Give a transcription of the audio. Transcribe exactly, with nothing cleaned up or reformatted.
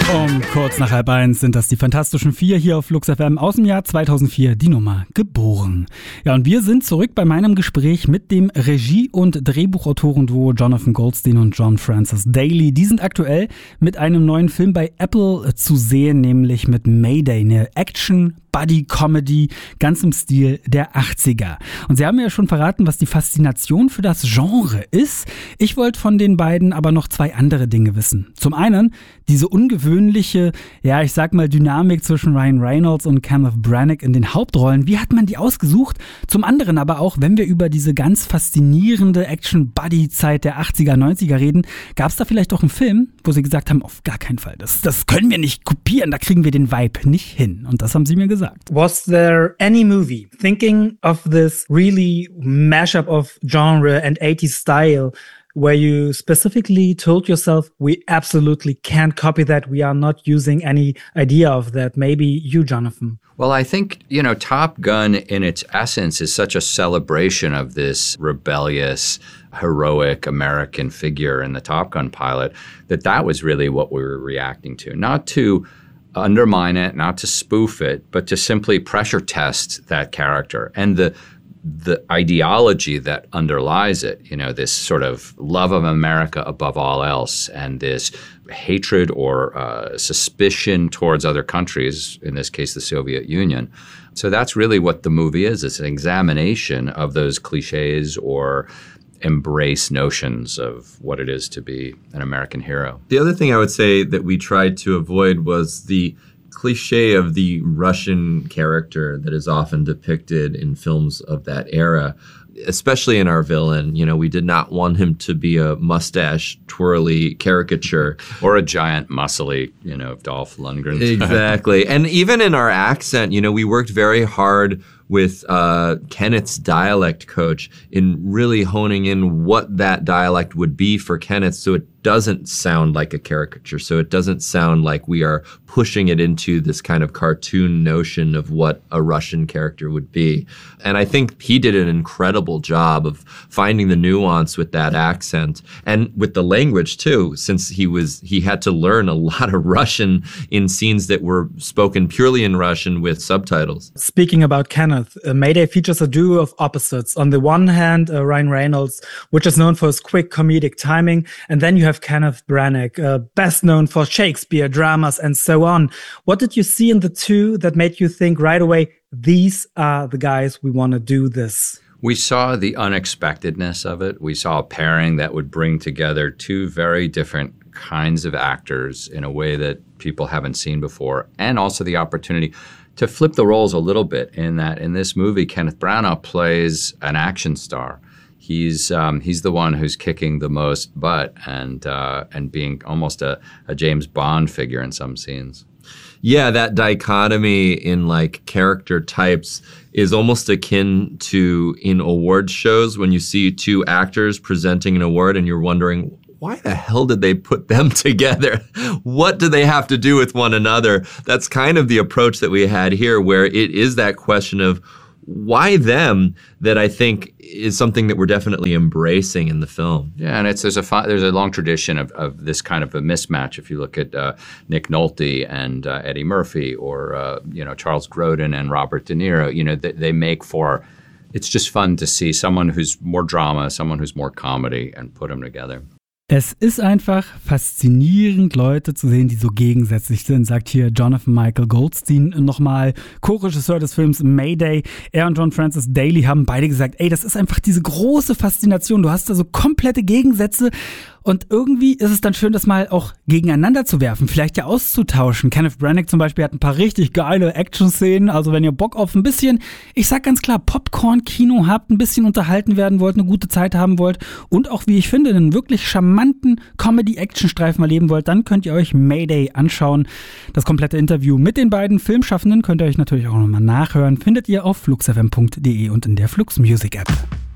Um kurz nach halb eins sind das die Fantastischen Vier hier auf Flux F M aus dem Jahr zweitausendvier, die Nummer geboren. Ja, und wir sind zurück bei meinem Gespräch mit dem Regie- und Drehbuchautorenduo Jonathan Goldstein und John Francis Daley. Die sind aktuell mit einem neuen Film bei Apple zu sehen, nämlich mit Mayday, eine Action Buddy-Comedy, ganz im Stil der achtziger. Und sie haben mir ja schon verraten, was die Faszination für das Genre ist. Ich wollte von den beiden aber noch zwei andere Dinge wissen. Zum einen diese ungewöhnliche, ja, ich sag mal, Dynamik zwischen Ryan Reynolds und Kenneth Branagh in den Hauptrollen. Wie hat man die ausgesucht? Zum anderen aber auch, wenn wir über diese ganz faszinierende Action-Buddy-Zeit der achtziger, neunziger reden, gab es da vielleicht auch einen Film, wo sie gesagt haben, auf gar keinen Fall, das, das können wir nicht kopieren, da kriegen wir den Vibe nicht hin. Und das haben sie mir gesagt. Was there any movie, thinking of this really mashup of genre and eighties style, where you specifically told yourself, we absolutely can't copy that, we are not using any idea of that? Maybe you, Jonathan. Well, I think, you know, Top Gun in its essence is such a celebration of this rebellious, heroic American figure in the Top Gun pilot that that was really what we were reacting to. Not to undermine it, not to spoof it, but to simply pressure test that character and the the ideology that underlies it, you know, this sort of love of America above all else and this hatred or uh, suspicion towards other countries, in this case, the Soviet Union. So that's really what the movie is. It's an examination of those cliches or embrace notions of what it is to be an American hero. The other thing I would say that we tried to avoid was the cliche of the Russian character that is often depicted in films of that era, especially in our villain. You know, we did not want him to be a mustache twirly caricature. Or a giant muscly, you know, Dolph Lundgren. Exactly. And even in our accent, you know, we worked very hard with uh, Kenneth's dialect coach in really honing in what that dialect would be for Kenneth so it doesn't sound like a caricature, so it doesn't sound like we are pushing it into this kind of cartoon notion of what a Russian character would be. And I think he did an incredible job of finding the nuance with that accent and with the language too, since he was he had to learn a lot of Russian in scenes that were spoken purely in Russian with subtitles. Speaking about Kenneth, uh, Mayday features a duo of opposites. On the one hand, uh, Ryan Reynolds, which is known for his quick comedic timing, and then you have Kenneth Branagh, uh, best known for Shakespeare, dramas, and so on. What did you see in the two that made you think right away, these are the guys we want to do this? We saw the unexpectedness of it. We saw a pairing that would bring together two very different kinds of actors in a way that people haven't seen before, and also the opportunity to flip the roles a little bit in that in this movie, Kenneth Branagh plays an action star. He's um, he's the one who's kicking the most butt and uh, and being almost a, a James Bond figure in some scenes. Yeah, that dichotomy in like character types is almost akin to in award shows when you see two actors presenting an award and you're wondering, why the hell did they put them together? What do they have to do with one another? That's kind of the approach that we had here, where it is that question of why them that I think is something that we're definitely embracing in the film. Yeah, and it's there's a fi- there's a long tradition of, of this kind of a mismatch. If you look at uh, Nick Nolte and uh, Eddie Murphy, or uh, you know Charles Grodin and Robert De Niro, you know they, they make for. It's just fun to see someone who's more drama, someone who's more comedy, and put them together. Es ist einfach faszinierend, Leute zu sehen, die so gegensätzlich sind, sagt hier Jonathan Michael Goldstein nochmal, Co-Regisseur des Films Mayday. Er und John Francis Daley haben beide gesagt, ey, das ist einfach diese große Faszination, du hast da so komplette Gegensätze und irgendwie ist es dann schön, das mal auch gegeneinander zu werfen, vielleicht ja auszutauschen. Kenneth Branagh zum Beispiel hat ein paar richtig geile Action-Szenen, also wenn ihr Bock auf ein bisschen, ich sag ganz klar, Popcorn-Kino habt, ein bisschen unterhalten werden wollt, eine gute Zeit haben wollt und auch, wie ich finde, einen wirklich charmanten Comedy-Action-Streifen erleben wollt, dann könnt ihr euch Mayday anschauen. Das komplette Interview mit den beiden Filmschaffenden könnt ihr euch natürlich auch nochmal nachhören, findet ihr auf flux f m punkt d e und in der Flux Music App.